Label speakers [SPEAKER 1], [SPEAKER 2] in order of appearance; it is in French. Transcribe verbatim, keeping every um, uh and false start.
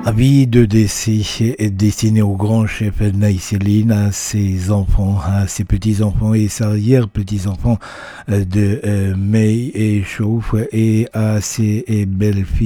[SPEAKER 1] Avis de décès est destiné au grand chef Naïséline, à ses enfants, à ses petits-enfants et ses arrière-petits-enfants euh, de euh, May et Chauffe et à ses belles-filles.